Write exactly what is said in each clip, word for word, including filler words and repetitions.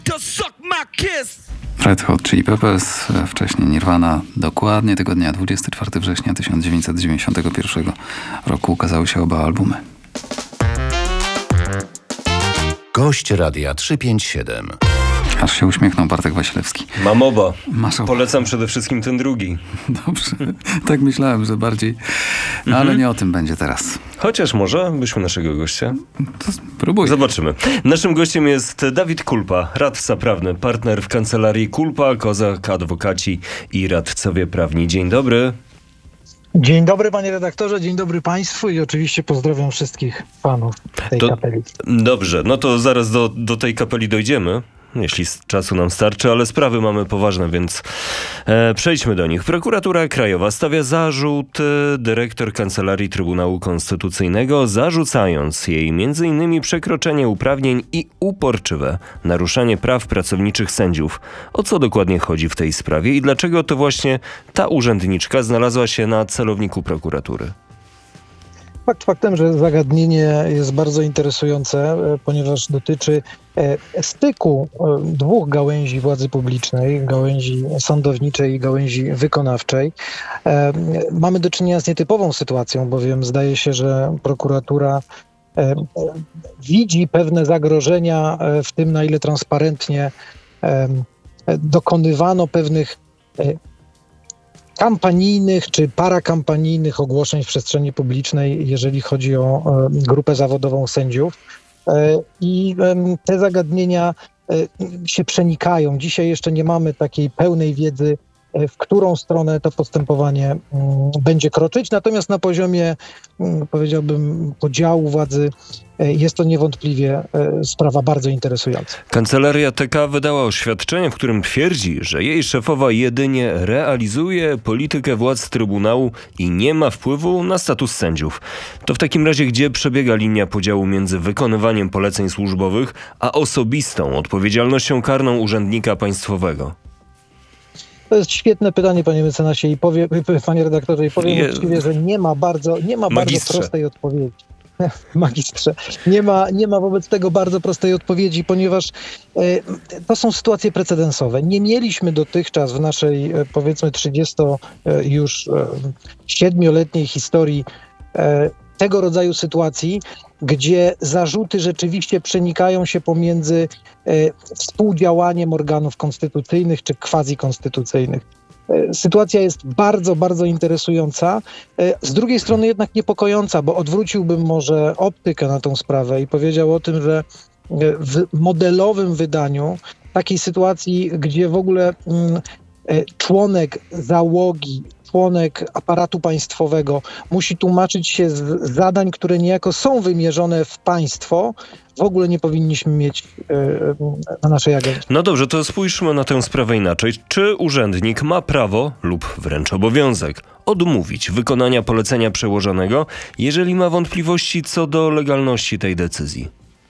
Red Hot Chili Peppers, wcześniej Nirvana. Dokładnie tego dnia, dwudziestego czwartego września tysiąc dziewięćset dziewięćdziesiątego pierwszego roku ukazały się oba albumy. Gość Radia trzysta pięćdziesiąt siedem. Aż się uśmiechnął Bartek Wasilewski. Mam oba. Masz oba. Polecam przede wszystkim ten drugi. Dobrze, tak myślałem, że bardziej. No, ale nie o tym będzie teraz. Chociaż może byśmy naszego gościa. To spróbuj. Zobaczymy. Naszym gościem jest Dawid Kulpa, radca prawny, partner w kancelarii Kulpa, Kozak, adwokaci i radcowie prawni. Dzień dobry. Dzień dobry, panie redaktorze, dzień dobry państwu i oczywiście pozdrawiam wszystkich fanów tej to, kapeli. Dobrze, no to zaraz do, do tej kapeli dojdziemy, jeśli z czasu nam starczy, ale sprawy mamy poważne, więc e, przejdźmy do nich. Prokuratura Krajowa stawia zarzut e, dyrektor Kancelarii Trybunału Konstytucyjnego, zarzucając jej m.in. przekroczenie uprawnień i uporczywe naruszanie praw pracowniczych sędziów. O co dokładnie chodzi w tej sprawie i dlaczego to właśnie ta urzędniczka znalazła się na celowniku prokuratury? Fakt faktem, że zagadnienie jest bardzo interesujące, ponieważ dotyczy styku dwóch gałęzi władzy publicznej, gałęzi sądowniczej i gałęzi wykonawczej. Mamy do czynienia z nietypową sytuacją, bowiem zdaje się, że prokuratura widzi pewne zagrożenia w tym, na ile transparentnie dokonywano pewnych kampanijnych czy parakampanijnych ogłoszeń w przestrzeni publicznej, jeżeli chodzi o e, grupę zawodową sędziów. E, I e, te zagadnienia e, się przenikają. Dzisiaj jeszcze nie mamy takiej pełnej wiedzy, e, w którą stronę to postępowanie m, będzie kroczyć. Natomiast na poziomie, m, powiedziałbym, podziału władzy e, jest to niewątpliwie e, sprawa bardzo interesująca. Kancelaria T K wydała oświadczenie, w którym twierdzi, że jej szefowa jedynie realizuje politykę władz Trybunału i nie ma wpływu na status sędziów. To w takim razie gdzie przebiega linia podziału między wykonywaniem poleceń służbowych, a osobistą odpowiedzialnością karną urzędnika państwowego? To jest świetne pytanie, panie mecenasie, i powie, panie redaktorze, i powiem Je... uczciwie, że nie ma bardzo, nie ma bardzo Magistrze. prostej odpowiedzi. Magistrze. Nie ma, nie ma wobec tego bardzo prostej odpowiedzi, ponieważ e, to są sytuacje precedensowe. Nie mieliśmy dotychczas w naszej, e, powiedzmy, trzydziesto e, już e, siedmioletniej historii e, tego rodzaju sytuacji, gdzie zarzuty rzeczywiście przenikają się pomiędzy e, współdziałaniem organów konstytucyjnych czy quasi-konstytucyjnych. E, sytuacja jest bardzo, bardzo interesująca, e, z drugiej strony jednak niepokojąca, bo odwróciłbym może optykę na tą sprawę i powiedział o tym, że e, w modelowym wydaniu takiej sytuacji, gdzie w ogóle mm, e, członek załogi, członek aparatu państwowego musi tłumaczyć się z zadań, które niejako są wymierzone w państwo, w ogóle nie powinniśmy mieć yy, na naszej agendzie. No dobrze, to spójrzmy na tę sprawę inaczej. Czy urzędnik ma prawo lub wręcz obowiązek odmówić wykonania polecenia przełożonego, jeżeli ma wątpliwości co do legalności tej decyzji?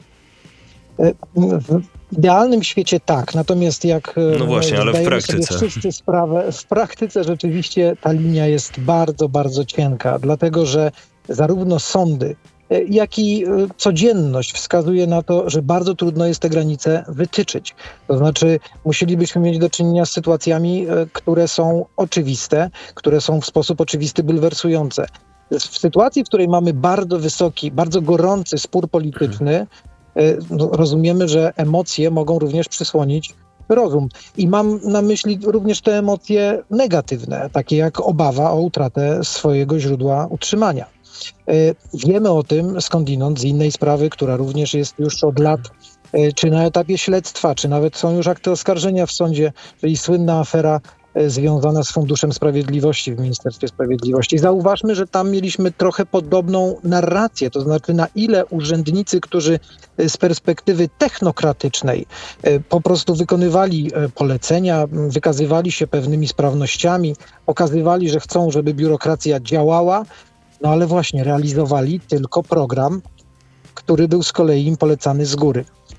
W idealnym świecie tak, natomiast jak no właśnie, ale w praktyce. sobie wszyscy sprawę, w praktyce rzeczywiście ta linia jest bardzo, bardzo cienka, dlatego że zarówno sądy, jak i codzienność wskazuje na to, że bardzo trudno jest te granice wytyczyć. To znaczy musielibyśmy mieć do czynienia z sytuacjami, które są oczywiste, które są w sposób oczywisty bulwersujące. W sytuacji, w której mamy bardzo wysoki, bardzo gorący spór polityczny, no, rozumiemy, że emocje mogą również przysłonić rozum. I mam na myśli również te emocje negatywne, takie jak obawa o utratę swojego źródła utrzymania. Wiemy o tym skądinąd z innej sprawy, która również jest już od lat czy na etapie śledztwa, czy nawet są już akty oskarżenia w sądzie, czyli słynna afera związana z Funduszem Sprawiedliwości w Ministerstwie Sprawiedliwości. Zauważmy, że tam mieliśmy trochę podobną narrację, to znaczy na ile urzędnicy, którzy z perspektywy technokratycznej po prostu wykonywali polecenia, wykazywali się pewnymi sprawnościami, pokazywali, że chcą, żeby biurokracja działała, no ale właśnie realizowali tylko program, który był z kolei im polecany z góry.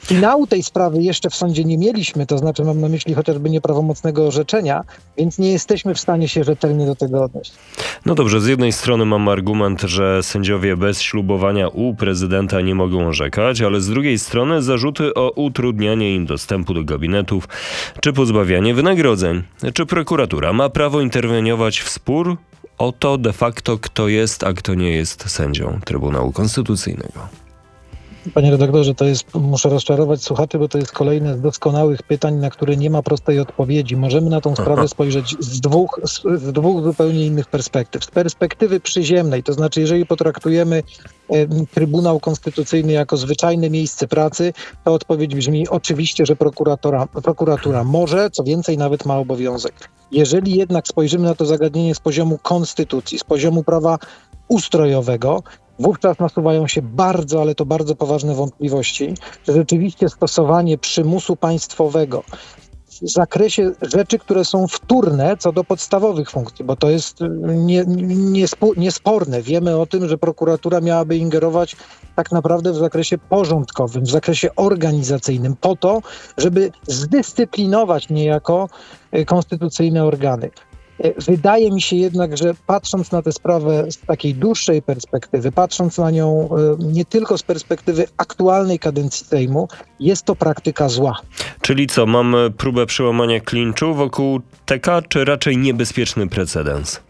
Finału tej sprawy jeszcze w sądzie nie mieliśmy, to znaczy mam na myśli chociażby nieprawomocnego orzeczenia, więc nie jesteśmy w stanie się rzetelnie do tego odnieść. No dobrze, z jednej strony mam argument, że sędziowie bez ślubowania u prezydenta nie mogą orzekać, ale z drugiej strony zarzuty o utrudnianie im dostępu do gabinetów czy pozbawianie wynagrodzeń. Czy prokuratura ma prawo interweniować w spór o to de facto, kto jest, a kto nie jest sędzią Trybunału Konstytucyjnego? Panie redaktorze, to jest, muszę rozczarować słuchaczy, bo to jest kolejne z doskonałych pytań, na które nie ma prostej odpowiedzi. Możemy na tą sprawę spojrzeć z dwóch, z, z dwóch zupełnie innych perspektyw. Z perspektywy przyziemnej, to znaczy jeżeli potraktujemy e, Trybunał Konstytucyjny jako zwyczajne miejsce pracy, to odpowiedź brzmi oczywiście, że prokuratora, prokuratura może, co więcej nawet ma obowiązek. Jeżeli jednak spojrzymy na to zagadnienie z poziomu konstytucji, z poziomu prawa ustrojowego, wówczas nasuwają się bardzo, ale to bardzo poważne wątpliwości, że rzeczywiście stosowanie przymusu państwowego w zakresie rzeczy, które są wtórne co do podstawowych funkcji, bo to jest nie, nie, niesporne. Wiemy o tym, że prokuratura miałaby ingerować tak naprawdę w zakresie porządkowym, w zakresie organizacyjnym, po to, żeby zdyscyplinować niejako konstytucyjne organy. Wydaje mi się jednak, że patrząc na tę sprawę z takiej dłuższej perspektywy, patrząc na nią nie tylko z perspektywy aktualnej kadencji Sejmu, jest to praktyka zła. Czyli co, mamy próbę przełamania klinczu wokół T K, czy raczej niebezpieczny precedens?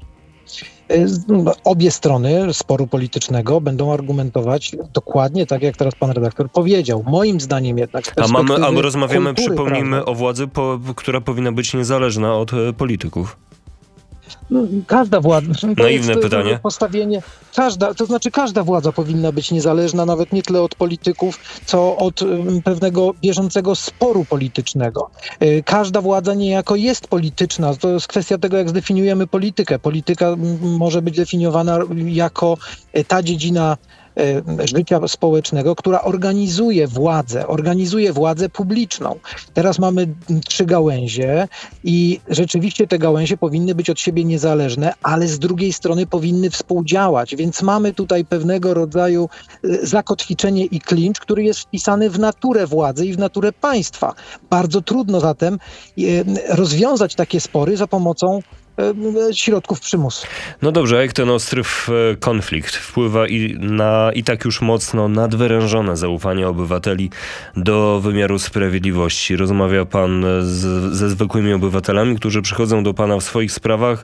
Obie strony sporu politycznego będą argumentować dokładnie tak, jak teraz pan redaktor powiedział. Moim zdaniem jednak z A mamy, a my rozmawiamy, kultury przypomnijmy, prawnej, o władzy, po, która powinna być niezależna od e, polityków. No, każda władza. to Naiwne jest pytanie. Postawienie. Każda, to znaczy każda władza powinna być niezależna, nawet nie tyle od polityków, co od um, pewnego bieżącego sporu politycznego. Y, każda władza niejako jest polityczna. To jest kwestia tego, jak zdefiniujemy politykę. Polityka m, może być definiowana jako y, ta dziedzina życia społecznego, która organizuje władzę, organizuje władzę publiczną. Teraz mamy trzy gałęzie i rzeczywiście te gałęzie powinny być od siebie niezależne, ale z drugiej strony powinny współdziałać, więc mamy tutaj pewnego rodzaju zakotwiczenie i klincz, który jest wpisany w naturę władzy i w naturę państwa. Bardzo trudno zatem rozwiązać takie spory za pomocą środków przymusu. No dobrze, a jak ten ostry konflikt wpływa i na i tak już mocno nadwyrężone zaufanie obywateli do wymiaru sprawiedliwości? Rozmawia pan z, ze zwykłymi obywatelami, którzy przychodzą do pana w swoich sprawach.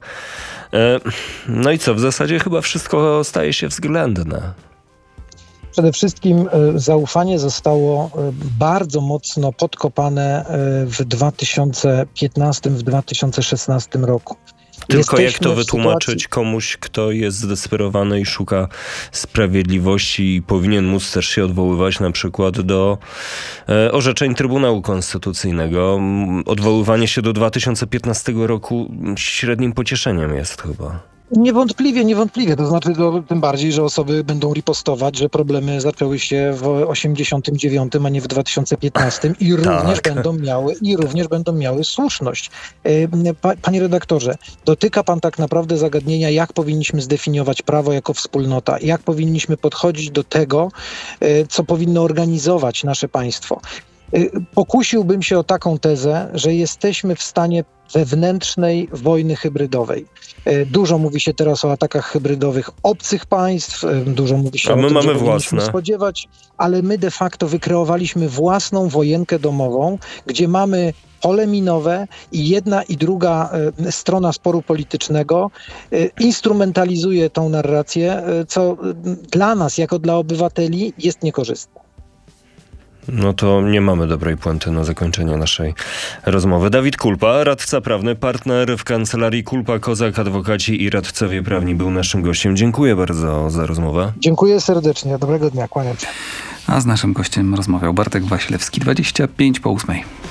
No i co, w zasadzie chyba wszystko staje się względne. Przede wszystkim zaufanie zostało bardzo mocno podkopane w dwa tysiące piętnastym, w dwa tysiące szesnastym roku. Tylko Jesteśmy jak to w wytłumaczyć sytuacji... komuś, kto jest zdesperowany i szuka sprawiedliwości i powinien móc też się odwoływać na przykład do e, orzeczeń Trybunału Konstytucyjnego. Odwoływanie się do dwa tysiące piętnastego roku średnim pocieszeniem jest chyba. Niewątpliwie, niewątpliwie. To znaczy to tym bardziej, że osoby będą ripostować, że problemy zaczęły się w osiemdziesiątym dziewiątym, a nie w dwa tysiące piętnastym i również Tak. będą miały i również będą miały słuszność. Pa, panie redaktorze, dotyka pan tak naprawdę zagadnienia, jak powinniśmy zdefiniować prawo jako wspólnota, jak powinniśmy podchodzić do tego, co powinno organizować nasze państwo. Pokusiłbym się o taką tezę, że jesteśmy w stanie wewnętrznej wojny hybrydowej. Dużo mówi się teraz o atakach hybrydowych obcych państw, dużo mówi się A o my tym, mamy że powinniśmy własne. spodziewać, ale my de facto wykreowaliśmy własną wojenkę domową, gdzie mamy pole minowe i jedna i druga e, strona sporu politycznego e, instrumentalizuje tą narrację, e, co e, dla nas, jako dla obywateli, jest niekorzystne. No to nie mamy dobrej puenty na zakończenie naszej rozmowy. Dawid Kulpa, radca prawny, partner w kancelarii Kulpa Kozak, adwokaci i radcowie prawni, był naszym gościem. Dziękuję bardzo za rozmowę. Dziękuję serdecznie. Dobrego dnia. Kłaniam się. A z naszym gościem rozmawiał Bartek Wasilewski, dwadzieścia pięć po ósmej.